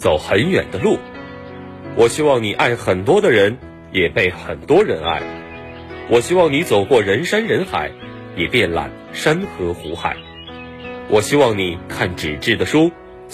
走很远的路。我希望你爱很多的人，也被很多人爱。我希望你走过人山人海，也遍览山河湖海。我希望你看纸质的书，